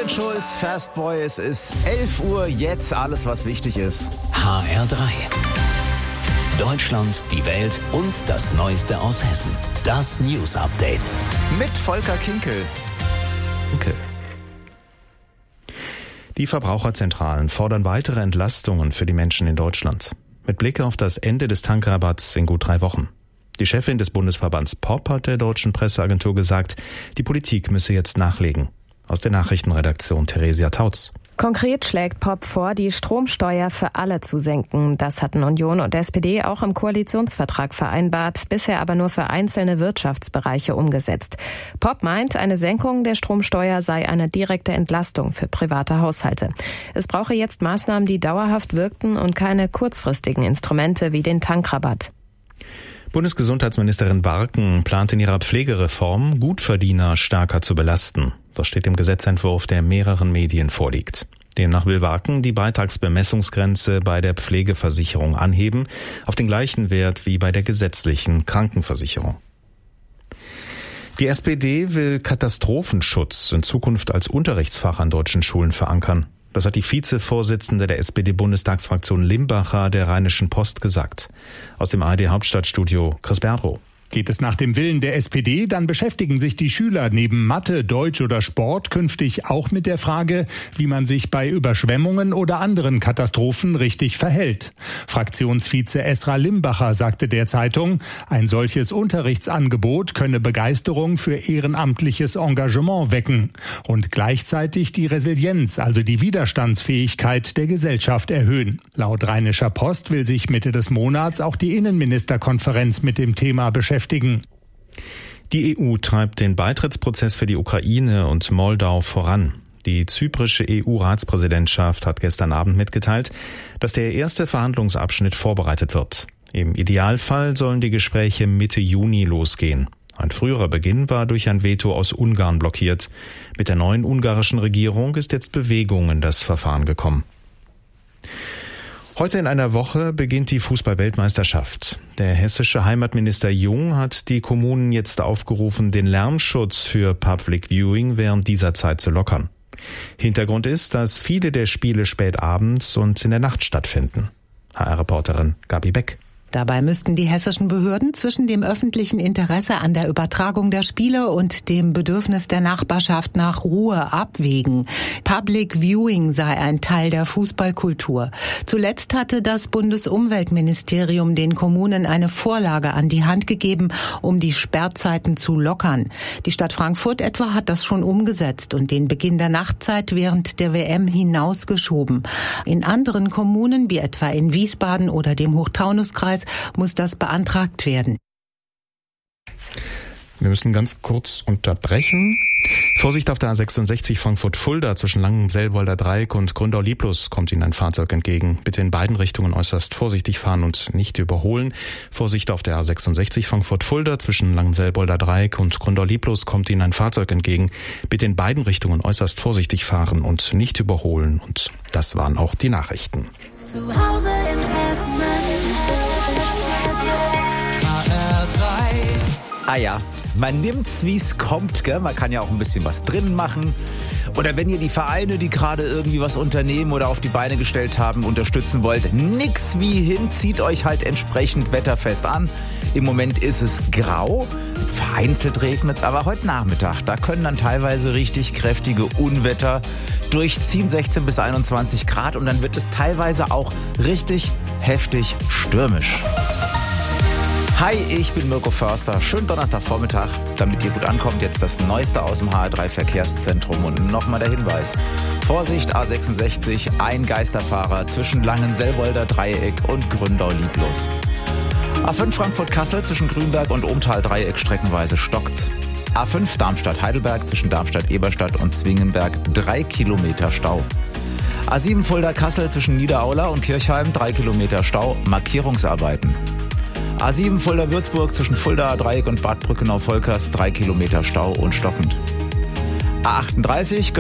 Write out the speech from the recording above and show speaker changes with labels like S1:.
S1: Robin Schulz, Fast Boy, es ist 11 Uhr, jetzt alles, was wichtig ist.
S2: HR3. Deutschland, die Welt und das Neueste aus Hessen. Das News Update.
S1: Mit Volker Kinkel.
S3: Die Verbraucherzentralen fordern weitere Entlastungen für die Menschen in Deutschland. Mit Blick auf das Ende des Tankrabatts in gut 3 Wochen. Die Chefin des Bundesverbands POP hat der deutschen Presseagentur gesagt, die Politik müsse jetzt nachlegen. Aus der Nachrichtenredaktion Theresia Tautz.
S4: Konkret schlägt POP vor, die Stromsteuer für alle zu senken. Das hatten Union und SPD auch im Koalitionsvertrag vereinbart, bisher aber nur für einzelne Wirtschaftsbereiche umgesetzt. POP meint, eine Senkung der Stromsteuer sei eine direkte Entlastung für private Haushalte. Es brauche jetzt Maßnahmen, die dauerhaft wirkten und keine kurzfristigen Instrumente wie den Tankrabatt.
S3: Bundesgesundheitsministerin Warken plant in ihrer Pflegereform, Gutverdiener stärker zu belasten. Das steht im Gesetzentwurf, der mehreren Medien vorliegt. Demnach will Warken die Beitragsbemessungsgrenze bei der Pflegeversicherung anheben, auf den gleichen Wert wie bei der gesetzlichen Krankenversicherung. Die SPD will Katastrophenschutz in Zukunft als Unterrichtsfach an deutschen Schulen verankern. Das hat die Vizevorsitzende der SPD-Bundestagsfraktion Limbacher der Rheinischen Post gesagt. Aus dem ARD-Hauptstadtstudio Chris Berdrow.
S5: Geht es nach dem Willen der SPD, dann beschäftigen sich die Schüler neben Mathe, Deutsch oder Sport künftig auch mit der Frage, wie man sich bei Überschwemmungen oder anderen Katastrophen richtig verhält. Fraktionsvize Esra Limbacher sagte der Zeitung, ein solches Unterrichtsangebot könne Begeisterung für ehrenamtliches Engagement wecken und gleichzeitig die Resilienz, also die Widerstandsfähigkeit der Gesellschaft erhöhen. Laut Rheinischer Post will sich Mitte des Monats auch die Innenministerkonferenz mit dem Thema beschäftigen.
S3: Die EU treibt den Beitrittsprozess für die Ukraine und Moldau voran. Die zyprische EU-Ratspräsidentschaft hat gestern Abend mitgeteilt, dass der erste Verhandlungsabschnitt vorbereitet wird. Im Idealfall sollen die Gespräche Mitte Juni losgehen. Ein früherer Beginn war durch ein Veto aus Ungarn blockiert. Mit der neuen ungarischen Regierung ist jetzt Bewegung in das Verfahren gekommen. Heute in einer Woche beginnt die Fußball-Weltmeisterschaft. Der hessische Heimatminister Jung hat die Kommunen jetzt aufgerufen, den Lärmschutz für Public Viewing während dieser Zeit zu lockern. Hintergrund ist, dass viele der Spiele spät abends und in der Nacht stattfinden. HR-Reporterin Gabi Beck.
S6: Dabei müssten die hessischen Behörden zwischen dem öffentlichen Interesse an der Übertragung der Spiele und dem Bedürfnis der Nachbarschaft nach Ruhe abwägen. Public Viewing sei ein Teil der Fußballkultur. Zuletzt hatte das Bundesumweltministerium den Kommunen eine Vorlage an die Hand gegeben, um die Sperrzeiten zu lockern. Die Stadt Frankfurt etwa hat das schon umgesetzt und den Beginn der Nachtzeit während der WM hinausgeschoben. In anderen Kommunen, wie etwa in Wiesbaden oder dem Hochtaunuskreis, muss das beantragt werden.
S3: Wir müssen ganz kurz unterbrechen. Vorsicht auf der A66 Frankfurt-Fulda zwischen Langenselbolder Dreieck und Gründau-Lieblus kommt Ihnen ein Fahrzeug entgegen. Bitte in beiden Richtungen äußerst vorsichtig fahren und nicht überholen. Vorsicht auf der A66 Frankfurt-Fulda zwischen Langenselbolder Dreieck und Gründau-Lieblus kommt Ihnen ein Fahrzeug entgegen. Bitte in beiden Richtungen äußerst vorsichtig fahren und nicht überholen. Und das waren auch die Nachrichten.
S7: Zu Hause in Hessen.
S1: Ah ja, man nimmt's, wie's kommt, gell? Man kann ja auch ein bisschen was drin machen. Oder wenn ihr die Vereine, die gerade irgendwie was unternehmen oder auf die Beine gestellt haben, unterstützen wollt, nix wie hin, zieht euch halt entsprechend wetterfest an. Im Moment ist es grau, vereinzelt regnet's, aber heute Nachmittag, da können dann teilweise richtig kräftige Unwetter durchziehen, 16 bis 21 Grad und dann wird es teilweise auch richtig heftig stürmisch. Hi, ich bin Mirko Förster. Schönen Donnerstagvormittag. Damit ihr gut ankommt, jetzt das Neueste aus dem HR3 Verkehrszentrum. Und nochmal der Hinweis. Vorsicht, A66, ein Geisterfahrer zwischen Langenselbolder Dreieck und Gründau-Lieblus. A5 Frankfurt-Kassel zwischen Grünberg und Ohmtal-Dreieck streckenweise stockt's. A5 Darmstadt-Heidelberg zwischen Darmstadt-Eberstadt und Zwingenberg 3 Kilometer Stau. A7 Fulda-Kassel zwischen Niederaula und Kirchheim 3 Kilometer Stau, Markierungsarbeiten. A7 Fulda-Würzburg zwischen Fulda Dreieck und Bad Brückenau-Volkers 3 Kilometer Stau und stockend. A38